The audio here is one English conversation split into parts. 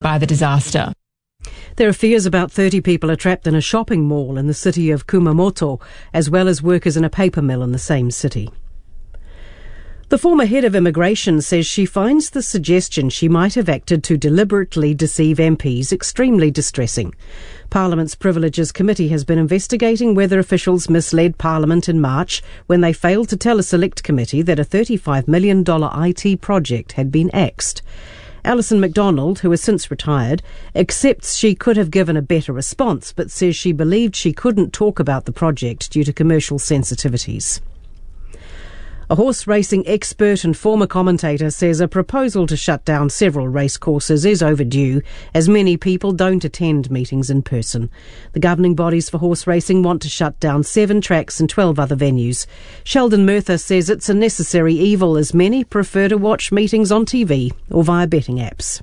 by the disaster. There are fears about 30 people are trapped in a shopping mall in the city of Kumamoto, as well as workers in a paper mill in the same city. The former head of immigration says she finds the suggestion she might have acted to deliberately deceive MPs extremely distressing. Parliament's Privileges Committee has been investigating whether officials misled Parliament in March when they failed to tell a select committee that a $35 million IT project had been axed. Alison MacDonald, who has since retired, accepts she could have given a better response, but says she believed she couldn't talk about the project due to commercial sensitivities. A horse racing expert and former commentator says a proposal to shut down several racecourses is overdue, as many people don't attend meetings in person. The governing bodies for horse racing want to shut down 7 tracks and 12 other venues. Sheldon Murtha says it's a necessary evil, as many prefer to watch meetings on TV or via betting apps.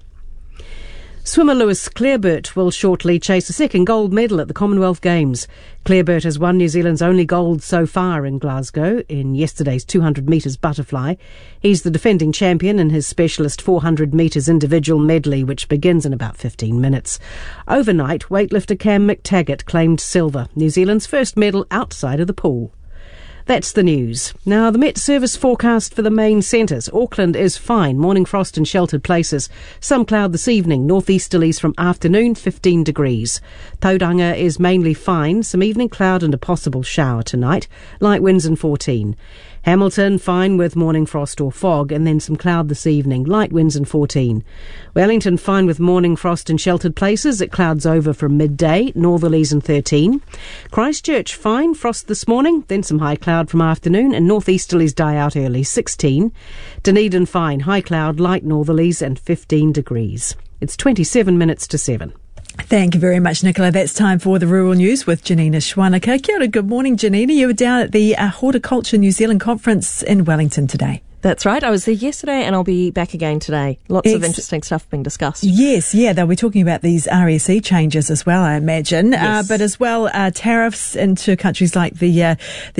Swimmer Lewis Clareburt will shortly chase a second gold medal at the Commonwealth Games. Clareburt has won New Zealand's only gold so far in Glasgow in yesterday's 200 metres butterfly. He's the defending champion in his specialist 400 metres individual medley, which begins in about 15 minutes. Overnight, weightlifter Cam McTaggart claimed silver, New Zealand's first medal outside of the pool. That's the news. Now, the Met Service forecast for the main centres. Auckland is fine, morning frost in sheltered places. Some cloud this evening, northeasterlies from afternoon, 15 degrees. Tauranga is mainly fine, some evening cloud and a possible shower tonight. Light winds and 14. Hamilton, fine with morning frost or fog, and then some cloud this evening, light winds and 14. Wellington, fine with morning frost in sheltered places. It clouds over from midday, northerlies and 13. Christchurch, fine, frost this morning, then some high cloud from afternoon, and northeasterlies die out early, 16. Dunedin, fine, high cloud, light northerlies and 15 degrees. It's 27 minutes to 7. Thank you very much, Nicola. That's time for the Rural News with Janina Schwanaka. Kia ora, good morning, Janina. You were down at the Horticulture New Zealand Conference in Wellington today. That's right. I was there yesterday and I'll be back again today. Lots of interesting stuff being discussed. Yes, yeah. They'll be talking about these RSE changes as well, I imagine. Yes. But as well, tariffs into countries like the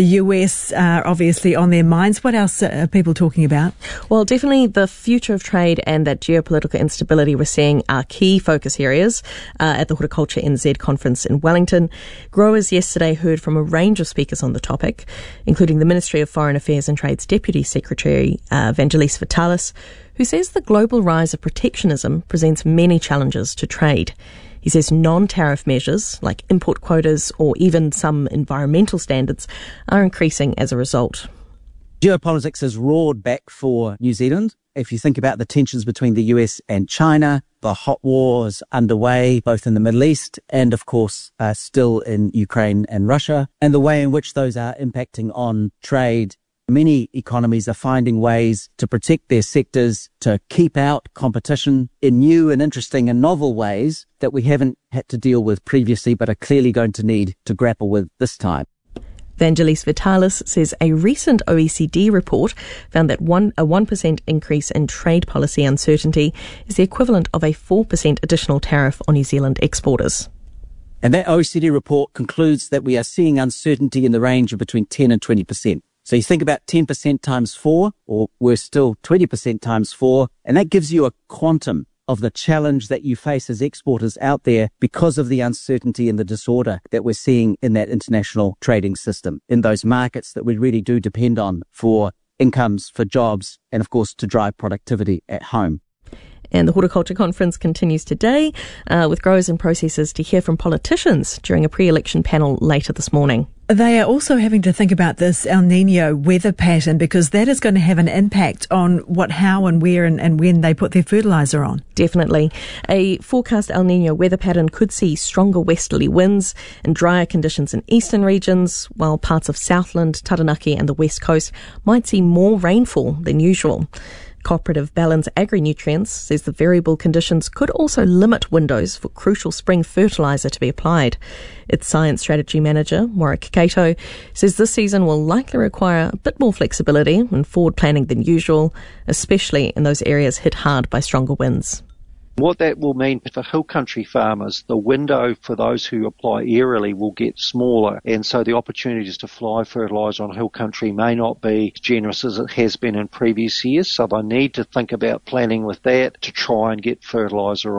US are obviously on their minds. What else are people talking about? Well, definitely the future of trade and that geopolitical instability we're seeing are key focus areas at the Horticulture NZ conference in Wellington. Growers yesterday heard from a range of speakers on the topic, including the Ministry of Foreign Affairs and Trade's Deputy Secretary, Vangelis Vitalis, who says the global rise of protectionism presents many challenges to trade. He says non-tariff measures like import quotas or even some environmental standards are increasing as a result. Geopolitics has roared back for New Zealand. If you think about the tensions between the US and China, the hot wars underway both in the Middle East and, of course, still in Ukraine and Russia, and the way in which those are impacting on trade. Many economies are finding ways to protect their sectors, to keep out competition in new and interesting and novel ways that we haven't had to deal with previously, but are clearly going to need to grapple with this time. Vangelis Vitalis says a recent OECD report found that a 1% increase in trade policy uncertainty is the equivalent of a 4% additional tariff on New Zealand exporters. And that OECD report concludes that we are seeing uncertainty in the range of between 10 and 20%. So you think about 10% times 4, or worse still, 20% times 4, and that gives you a quantum of the challenge that you face as exporters out there because of the uncertainty and the disorder that we're seeing in that international trading system, in those markets that we really do depend on for incomes, for jobs, and of course to drive productivity at home. And the Horticulture Conference continues today with growers and processors to hear from politicians during a pre-election panel later this morning. They are also having to think about this El Niño weather pattern because that is going to have an impact on how and where and when they put their fertiliser on. Definitely. A forecast El Niño weather pattern could see stronger westerly winds and drier conditions in eastern regions, while parts of Southland, Taranaki and the west coast might see more rainfall than usual. Cooperative Balance Agri-Nutrients says the variable conditions could also limit windows for crucial spring fertiliser to be applied. Its Science Strategy Manager, Warwick Cato, says this season will likely require a bit more flexibility and forward planning than usual, especially in those areas hit hard by stronger winds. What that will mean for hill country farmers, the window for those who apply aerially will get smaller, and so the opportunities to fly fertiliser on hill country may not be as generous as it has been in previous years, so they need to think about planning with that to try and get fertiliser on.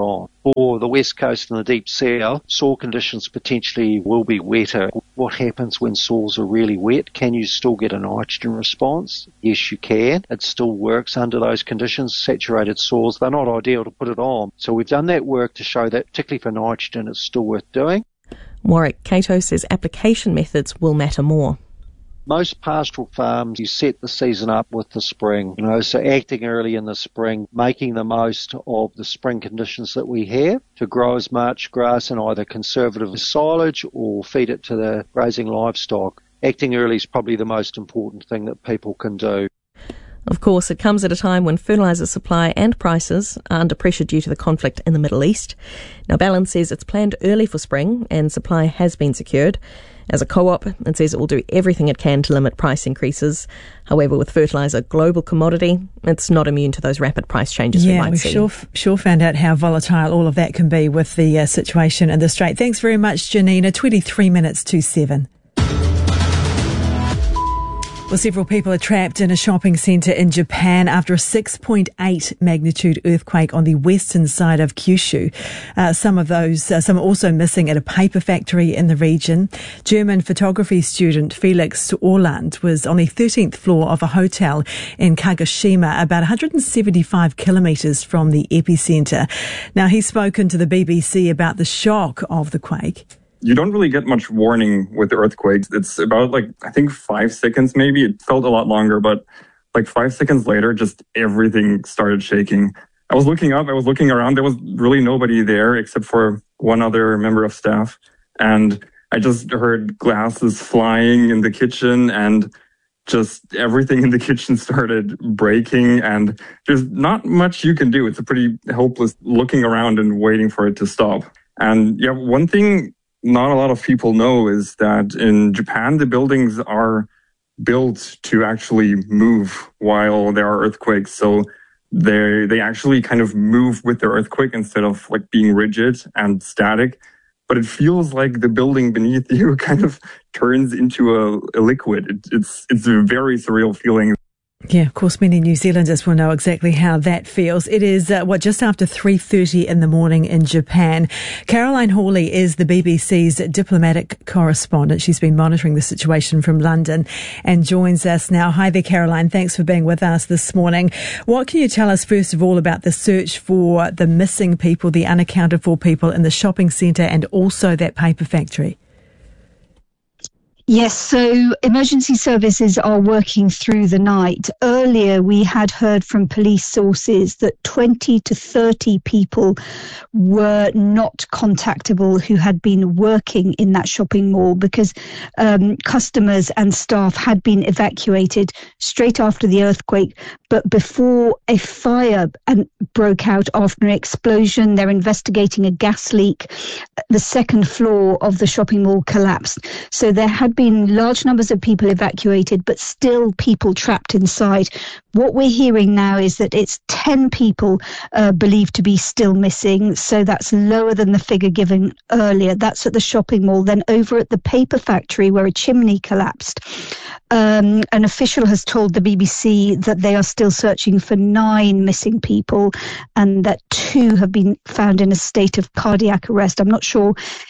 For the west coast and the deep south, soil conditions potentially will be wetter. What happens when soils are really wet? Can you still get a nitrogen response? Yes, you can. It still works under those conditions. Saturated soils, they're not ideal to put it on. So we've done that work to show that, particularly for nitrogen, it's still worth doing. Warwick Cato says application methods will matter more. Most pastoral farms, you set the season up with the spring, so acting early in the spring, making the most of the spring conditions that we have to grow as much grass in either conservative silage or feed it to the grazing livestock. Acting early is probably the most important thing that people can do. Of course, it comes at a time when fertiliser supply and prices are under pressure due to the conflict in the Middle East. Now, Balance says it's planned early for spring and supply has been secured. As a co-op, it says it will do everything it can to limit price increases. However, with fertiliser a global commodity, it's not immune to those rapid price changes we might see. Yeah, we've sure found out how volatile all of that can be with the situation in the Strait. Thanks very much, Janina. 23 minutes to 7. Well, several people are trapped in a shopping centre in Japan after a 6.8 magnitude earthquake on the western side of Kyushu. Some are also missing at a paper factory in the region. German photography student Felix Orland was on the 13th floor of a hotel in Kagoshima, about 175 kilometres from the epicentre. Now, he's spoken to the BBC about the shock of the quake. You don't really get much warning with the earthquakes. It's about 5 seconds maybe. It felt a lot longer, but 5 seconds later, just everything started shaking. I was looking up, I was looking around. There was really nobody there except for one other member of staff. And I just heard glasses flying in the kitchen and just everything in the kitchen started breaking. And there's not much you can do. It's a pretty helpless looking around and waiting for it to stop. And yeah, one thing not a lot of people know is that in Japan, the buildings are built to actually move while there are earthquakes. So they actually kind of move with the earthquake instead of being rigid and static. But it feels like the building beneath you kind of turns into a liquid. It's a very surreal feeling. Yeah, of course, many New Zealanders will know exactly how that feels. It is, just after 3:30 in the morning in Japan. Caroline Hawley is the BBC's diplomatic correspondent. She's been monitoring the situation from London and joins us now. Hi there, Caroline. Thanks for being with us this morning. What can you tell us, first of all, about the search for the missing people, the unaccounted for people in the shopping centre and also that paper factory? Yes, so emergency services are working through the night. Earlier, we had heard from police sources that 20 to 30 people were not contactable who had been working in that shopping mall because customers and staff had been evacuated straight after the earthquake, but before a fire broke out after an explosion. They're investigating a gas leak. The second floor of the shopping mall collapsed. So there had been large numbers of people evacuated, but still people trapped inside. What we're hearing now is that it's 10 people believed to be still missing. So that's lower than the figure given earlier. That's at the shopping mall. Then over at the paper factory where a chimney collapsed, an official has told the BBC that they are still searching for 9 missing people and that 2 have been found in a state of cardiac arrest. I'm not sure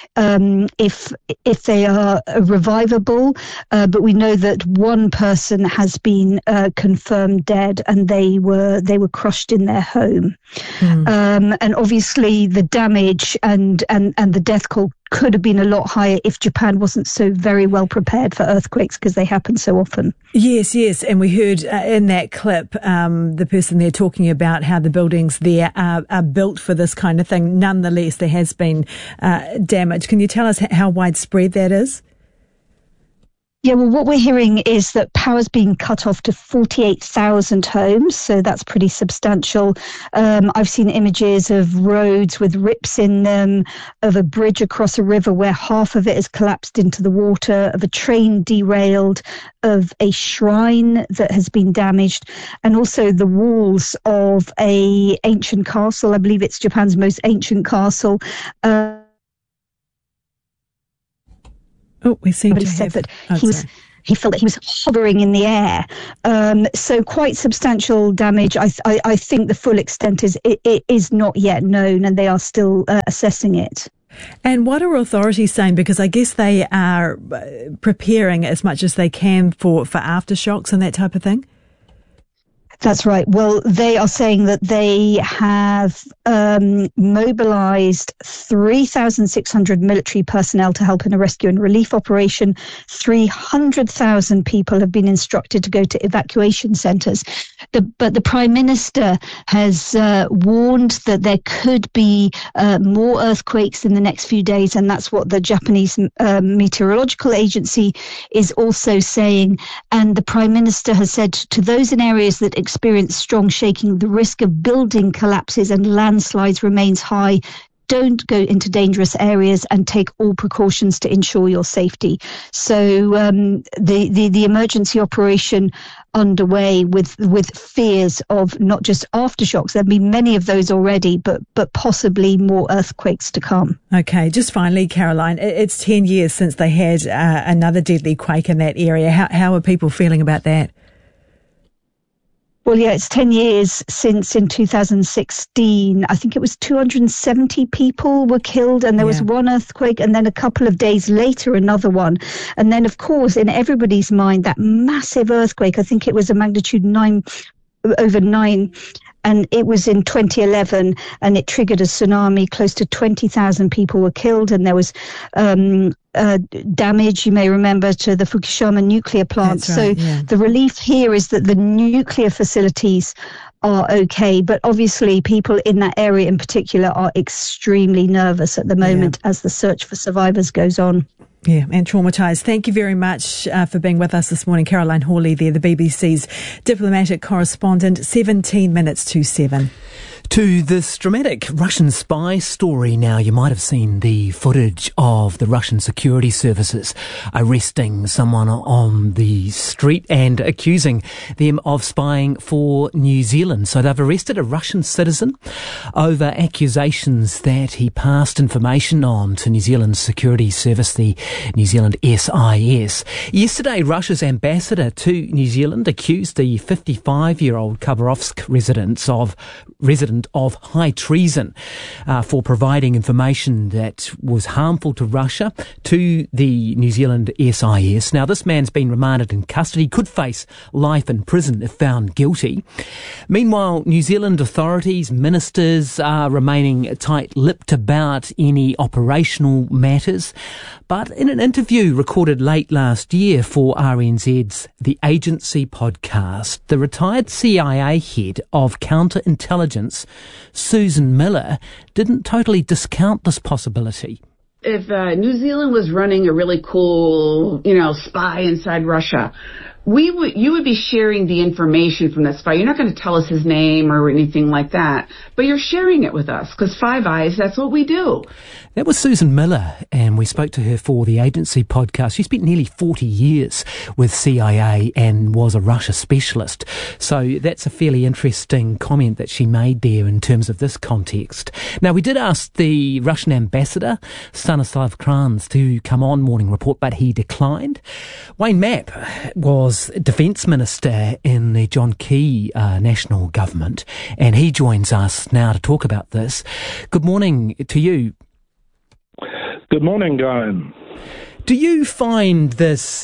if they are revivable, but we know that 1 person has been confirmed dead and they were crushed in their home. And obviously the damage and the death toll could have been a lot higher if Japan wasn't so very well prepared for earthquakes because they happen so often. Yes. And we heard in that clip the person there talking about how the buildings there are built for this kind of thing. Nonetheless, there has been damage. Can you tell us how widespread that is? Yeah, well, what we're hearing is that power's being cut off to 48,000 homes, so that's pretty substantial. I've seen images of roads with rips in them, of a bridge across a river where half of it has collapsed into the water, of a train derailed, of a shrine that has been damaged, and also the walls of an ancient castle. I believe it's Japan's most ancient castle. We seem to have... said that he felt that he was hovering in the air. So quite substantial damage. I think the full extent is not yet known, and they are still assessing it. And what are authorities saying? Because I guess they are preparing as much as they can for aftershocks and that type of thing. That's right. Well, they are saying that they have mobilized 3,600 military personnel to help in a rescue and relief operation. 300,000 people have been instructed to go to evacuation centers. But the Prime Minister has warned that there could be more earthquakes in the next few days, and that's what the Japanese Meteorological Agency is also saying. And the Prime Minister has said to those in areas that experience strong shaking, the risk of building collapses and landslides remains high. Don't go into dangerous areas and take all precautions to ensure your safety. So the emergency operation underway with fears of not just aftershocks. There've been many of those already, but possibly more earthquakes to come. Okay, just finally, Caroline, it's 10 years since they had another deadly quake in that area. How are people feeling about that? Well, yeah, it's 10 years since in 2016, I think it was 270 people were killed, and there was one earthquake, and then a couple of days later, another one. And then, of course, in everybody's mind, that massive earthquake, I think it was a magnitude 9, over 9, and it was in 2011, and it triggered a tsunami. Close to 20,000 people were killed, and there was damage, you may remember, to the Fukushima nuclear plant. That's right, so the relief here is that the nuclear facilities are okay, but obviously people in that area in particular are extremely nervous at the moment as the search for survivors goes on. Yeah, and traumatised. Thank you very much for being with us this morning. Caroline Hawley there, the BBC's diplomatic correspondent. 17 minutes to 7. To this dramatic Russian spy story now, you might have seen the footage of the Russian security services arresting someone on the street and accusing them of spying for New Zealand. So they've arrested a Russian citizen over accusations that he passed information on to New Zealand's security service, the New Zealand SIS. Yesterday, Russia's ambassador to New Zealand accused the 55-year-old Khabarovsk resident of high treason for providing information that was harmful to Russia to the New Zealand SIS. Now, this man's been remanded in custody, could face life in prison if found guilty. Meanwhile, New Zealand authorities, ministers are remaining tight-lipped about any operational matters. But in an interview recorded late last year for RNZ's The Agency podcast, the retired CIA head of counterintelligence, Susan Miller, didn't totally discount this possibility. If New Zealand was running a really cool, spy inside Russia, you would be sharing the information from that spy. You're not going to tell us his name or anything like that, but you're sharing it with us because Five Eyes, that's what we do. That was Susan Miller, and we spoke to her for the Agency podcast. She spent nearly 40 years with CIA and was a Russia specialist. So that's a fairly interesting comment that she made there in terms of this context. Now, we did ask the Russian ambassador, Stanislav Kranz, to come on Morning Report, but he declined. Wayne Mapp was Defence Minister in the John Key national government, and he joins us now to talk about this. Good morning to you. Good morning, Graham. Do you find this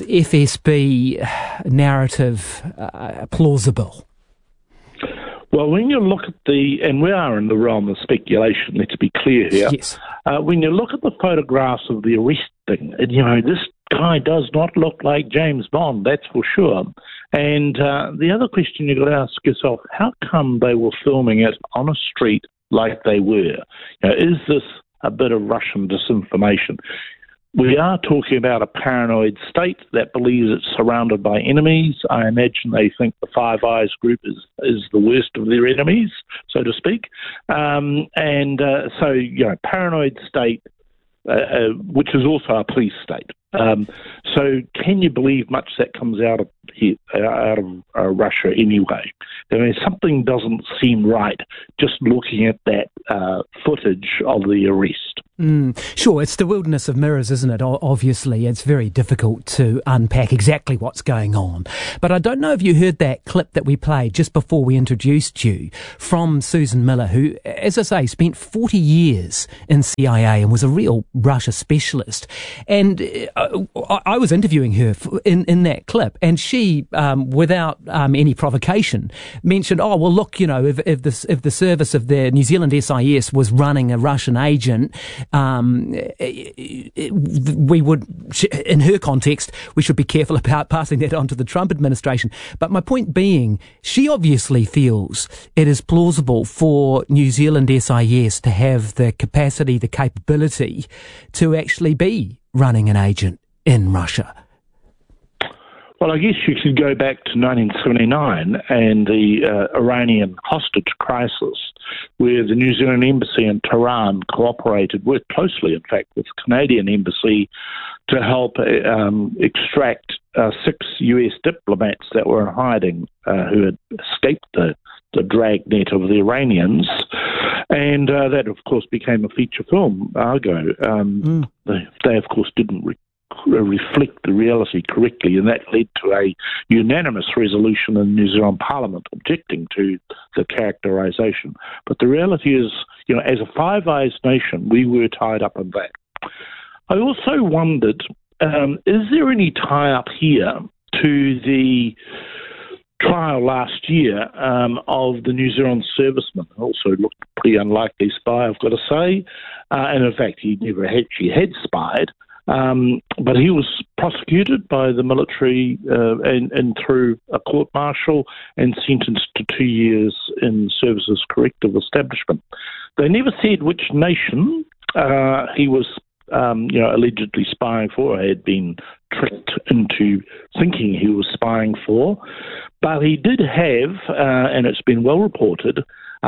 FSB narrative plausible? Well, when you look at and we are in the realm of speculation, let's be clear here. Yes. When you look at the photographs of the arresting, this guy does not look like James Bond, that's for sure. And the other question you've got to ask yourself, how come they were filming it on a street like they were? Is this a bit of Russian disinformation? We are talking about a paranoid state that believes it's surrounded by enemies. I imagine they think the Five Eyes group is the worst of their enemies, so to speak. Paranoid state, which is also a police state. So can you believe much that comes out of Russia anyway? Something doesn't seem right just looking at that footage of the arrest. Sure, it's the wilderness of mirrors, isn't it? Obviously, it's very difficult to unpack exactly what's going on. But I don't know if you heard that clip that we played just before we introduced you from Susan Miller, who, as I say, spent 40 years in CIA and was a real Russia specialist. And I was interviewing her in that clip, and she, without any provocation, mentioned, "Oh, well, look, you know, if the service of the New Zealand SIS was running a Russian agent, we would, in her context, we should be careful about passing that on to the Trump administration." But my point being, she obviously feels it is plausible for New Zealand SIS to have the capacity, the capability to actually be running an agent in Russia. Well, I guess you could go back to 1979 and the Iranian hostage crisis, where the New Zealand embassy in Tehran worked closely, in fact, with the Canadian embassy to help extract 6 US diplomats that were in hiding who had escaped the dragnet of the Iranians. And that, of course, became a feature film, Argo. They, of course, didn't reflect the reality correctly, and that led to a unanimous resolution in the New Zealand Parliament objecting to the characterisation. But the reality is, you know, as a Five Eyes nation, we were tied up in that. I also wondered, is there any tie-up here to the trial last year of the New Zealand serviceman, who also looked a pretty unlikely spy, I've got to say, and in fact he never actually had spied. But he was prosecuted by the military and through a court-martial and sentenced to 2 years in services corrective establishment. They never said which nation he was allegedly spying for, or had been tricked into thinking he was spying for. But he did have, and it's been well reported,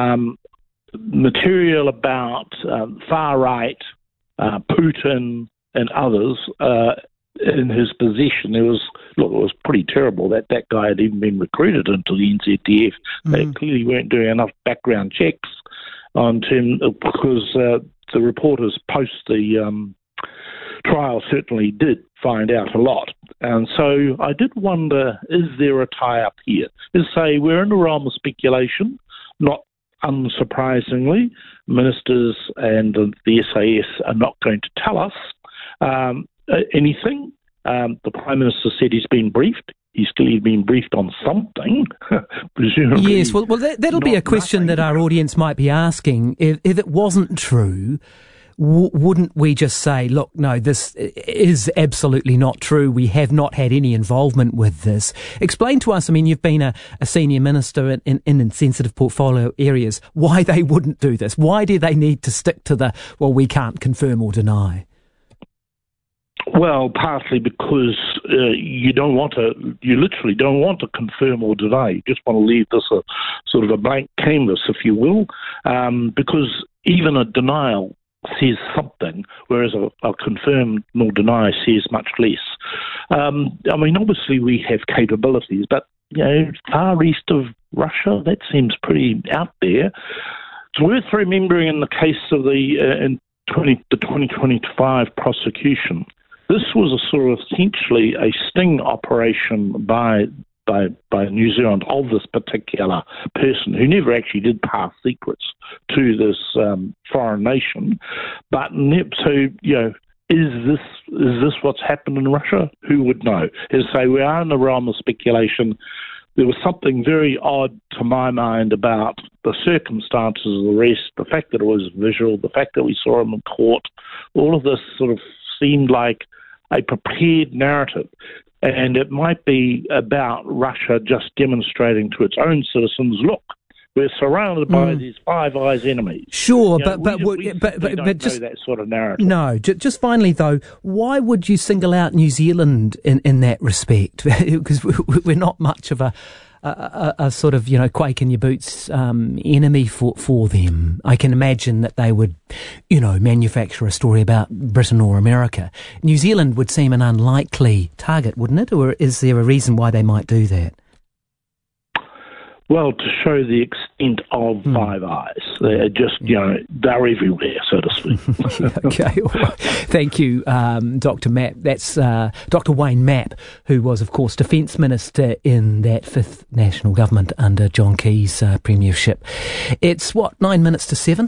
material about far-right, Putin, and others in his possession. It was pretty terrible that guy had even been recruited into the NZDF. They clearly weren't doing enough background checks on him, because the reporters post the trial certainly did find out a lot. And so I did wonder, is there a tie-up here? We're in the realm of speculation, not unsurprisingly. Ministers and the SAS are not going to tell us anything. The Prime Minister said he's been briefed. He's clearly been briefed on something, presumably. Yes, well, that'll be a question that our audience might be asking. If it wasn't true, wouldn't we just say, look, no, this is absolutely not true. We have not had any involvement with this. Explain to us, I mean, you've been a senior minister in sensitive portfolio areas, why they wouldn't do this. Why do they need to stick to we can't confirm or deny? Well, partly because you literally don't want to confirm or deny. You just want to leave this a sort of a blank canvas, if you will, because even a denial says something, whereas a confirm nor deny says much less. I mean, obviously we have capabilities, but far east of Russia, that seems pretty out there. It's worth remembering in the case of the 2025 prosecution, this was a sort of essentially a sting operation by New Zealand of this particular person who never actually did pass secrets to this foreign nation. But so, is this what's happened in Russia? Who would know? We are in the realm of speculation. There was something very odd to my mind about the circumstances of the arrest, the fact that it was visual, the fact that we saw him in court. All of this sort of seemed like a prepared narrative. And it might be about Russia just demonstrating to its own citizens, look, we're surrounded by these Five Eyes enemies. Sure, but just that sort of narrative. No, just finally though, why would you single out New Zealand in that respect? Because we're not much of a sort of, quake in your boots enemy for them. I can imagine that they would, manufacture a story about Britain or America. New Zealand would seem an unlikely target, wouldn't it? Or is there a reason why they might do that? Well, to show the extent of Five Eyes. They're just, they're everywhere, so to speak. Okay, well, thank you, Dr. Mapp. That's Dr. Wayne Mapp, who was, of course, Defence Minister in that fifth national government under John Key's premiership. It's, 9 minutes to 7?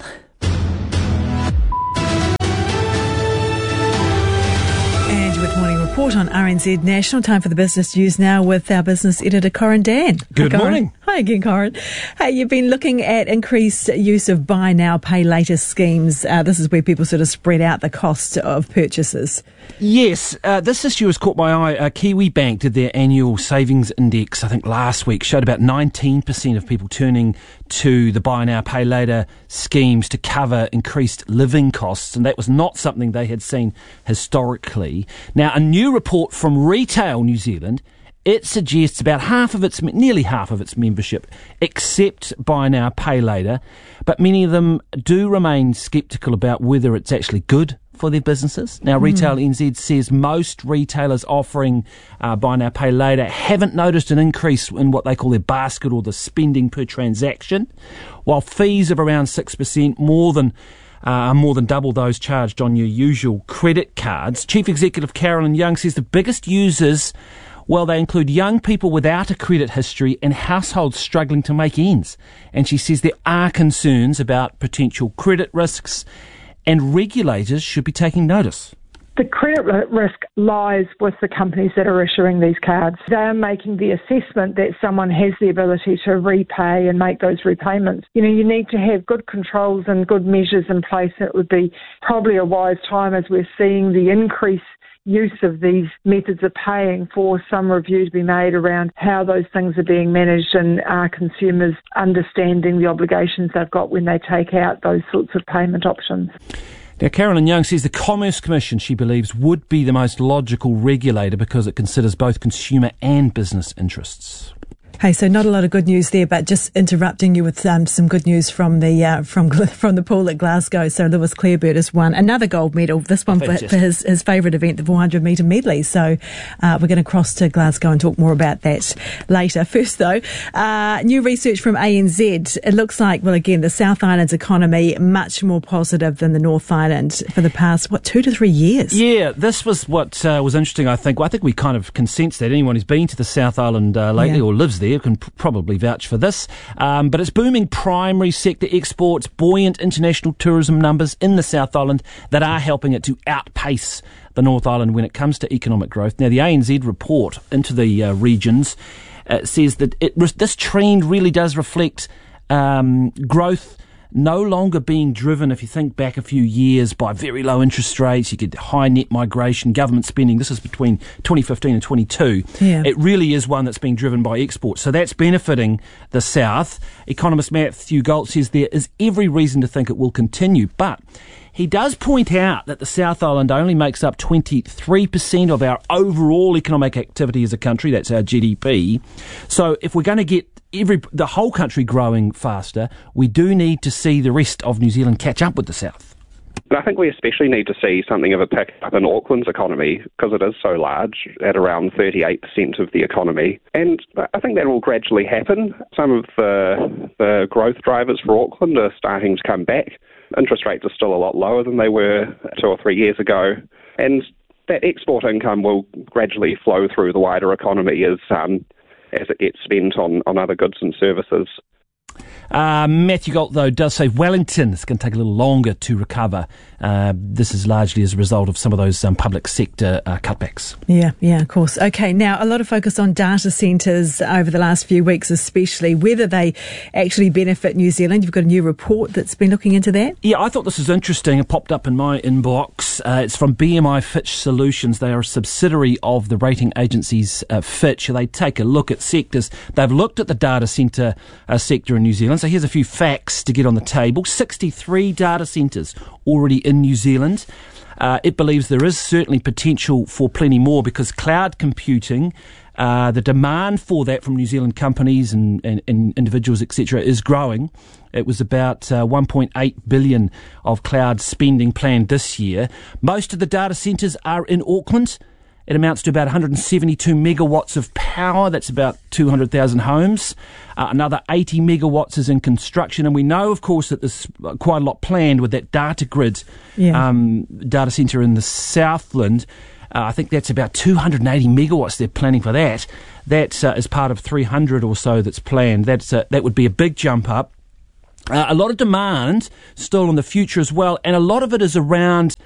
With Morning Report on RNZ National. Time for the business news now with our business editor, Corin Dan. Good morning. Hi again, Corin. Hey, you've been looking at increased use of buy now, pay later schemes. This is where people sort of spread out the cost of purchases. Yes, this issue has caught my eye. Kiwi Bank did their annual savings index, I think last week, showed about 19% of people turning to the buy now, pay later schemes to cover increased living costs, and that was not something they had seen historically. Now, a new report from Retail New Zealand, it suggests about nearly half of its membership accept buy now, pay later, but many of them do remain sceptical about whether it's actually good for their businesses. Now, Retail NZ says most retailers offering buy now, pay later haven't noticed an increase in what they call their basket or the spending per transaction, while fees of around 6% more than double those charged on your usual credit cards. Chief Executive Carolyn Young says the biggest users, well, they include young people without a credit history and households struggling to make ends. And she says there are concerns about potential credit risks, and regulators should be taking notice. The credit risk lies with the companies that are issuing these cards. They are making the assessment that someone has the ability to repay and make those repayments. You need to have good controls and good measures in place. It would be probably a wise time, as we're seeing the increase use of these methods of paying, for some review to be made around how those things are being managed and are consumers understanding the obligations they've got when they take out those sorts of payment options. Now, Carolyn Young says the Commerce Commission, she believes, would be the most logical regulator because it considers both consumer and business interests. Hey, so not a lot of good news there, but just interrupting you with some good news from the pool at Glasgow. So Lewis Clarebird has won another gold medal, this one for his favourite event, the 400-metre medley. So we're going to cross to Glasgow and talk more about that later. First, though, new research from ANZ. It looks like, well, again, the South Island's economy much more positive than the North Island for the past, 2 to 3 years? Yeah, this was what was interesting, I think. Well, I think we kind of can sense that. Anyone who's been to the South Island lately or lives there can probably vouch for this. But it's booming primary sector exports, buoyant international tourism numbers in the South Island that are helping it to outpace the North Island when it comes to economic growth. Now, the ANZ report into the regions says that this trend really does reflect growth no longer being driven, if you think back a few years, by very low interest rates. You get high net migration, government spending. This is between 2015 and 22. Yeah. It really is one that's being driven by exports. So that's benefiting the South. Economist Matthew Galt says there is every reason to think it will continue. But he does point out that the South Island only makes up 23% of our overall economic activity as a country. That's our GDP. So if we're going to get the whole country growing faster, we do need to see the rest of New Zealand catch up with the South. And I think we especially need to see something of a pick up in Auckland's economy because it is so large, at around 38% of the economy. And I think that will gradually happen. Some of the growth drivers for Auckland are starting to come back. Interest rates are still a lot lower than they were 2 or 3 years ago. And that export income will gradually flow through the wider economy as it gets spent on other goods and services. Matthew Galt, though, does say Wellington is going to take a little longer to recover. This is largely as a result of some of those public sector cutbacks. Yeah, of course. Okay, now a lot of focus on data centres over the last few weeks, especially whether they actually benefit New Zealand. You've got a new report that's been looking into that. Yeah, I thought this was interesting. It popped up in my inbox. It's from BMI Fitch Solutions. They are a subsidiary of the rating agencies Fitch. They take a look at sectors. They've looked at the data centre sector in New Zealand. So here's a few facts to get on the table. 63 data centres already in New Zealand. It believes there is certainly potential for plenty more because cloud computing, the demand for that from New Zealand companies and individuals, etc., is growing. It was about 1.8 billion of cloud spending planned this year. Most of the data centres are in Auckland. It amounts to about 172 megawatts of power. That's about 200,000 homes. Another 80 megawatts is in construction. And we know, of course, that there's quite a lot planned with that data grid data centre in the Southland. I think that's about 280 megawatts they're planning for that. That is part of 300 or so that's planned. That would be a big jump up. A lot of demand still in the future as well. And a lot of it is around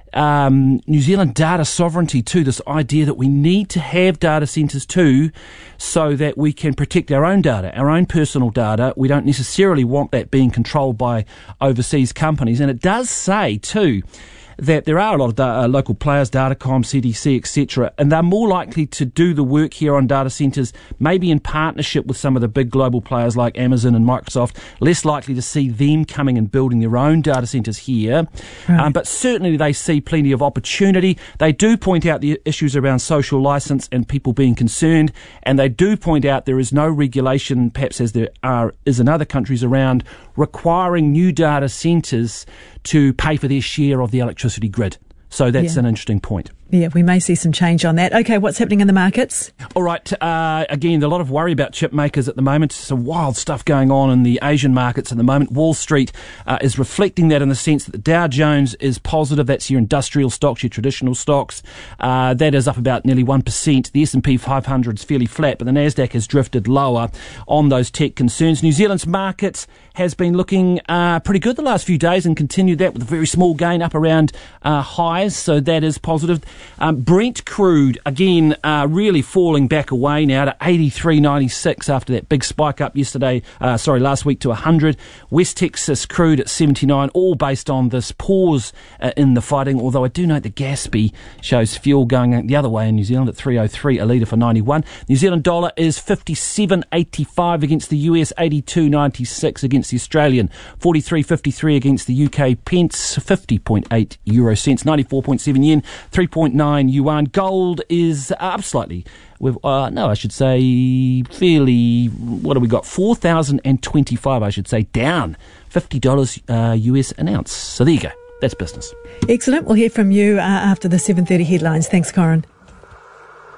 New Zealand data sovereignty too, this idea that we need to have data centres too so that we can protect our own data, our own personal data. We don't necessarily want that being controlled by overseas companies. And it does say too that there are a lot of local players, Datacom, CDC, etc., and they're more likely to do the work here on data centres, maybe in partnership with some of the big global players like Amazon and Microsoft, less likely to see them coming and building their own data centres here. Right. But certainly they see plenty of opportunity. They do point out the issues around social licence and people being concerned, and they do point out there is no regulation, perhaps as there is in other countries around, requiring new data centres to pay for their share of the electricity grid. So that's an interesting point. Yeah, we may see some change on that. Okay, what's happening in the markets? All right, again, a lot of worry about chip makers at the moment. Some wild stuff going on in the Asian markets at the moment. Wall Street is reflecting that in the sense that the Dow Jones is positive. That's your industrial stocks, your traditional stocks. That is up about nearly 1%. The S&P 500 is fairly flat, but the Nasdaq has drifted lower on those tech concerns. New Zealand's markets has been looking pretty good the last few days and continued that with a very small gain up around highs, so that is positive. Brent crude, again, really falling back away now to 83.96 after that big spike up last week to 100. West Texas crude at 79, all based on this pause in the fighting, although I do note the Gaspy shows fuel going the other way in New Zealand at 3.03 a litre for 91. New Zealand dollar is 57.85 against the US, 82.96 against the Australian, 43.53 against the UK pence, 50.8 euro cents, 94.7 yen, 3.9 yuan. Gold is up slightly. Fairly, what have we got? 4,025, I should say, down $50 US an ounce. So there you go. That's business. Excellent. We'll hear from you after the 7:30 headlines. Thanks, Corin.